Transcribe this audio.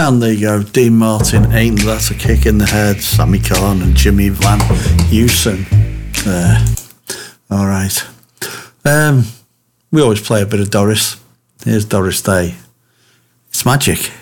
And there you go, Dean Martin, Ain't That a Kick in the Head, Sammy Kahn and Jimmy Van Heusen. There. All right. We always play a bit of Doris. Here's Doris Day. It's magic.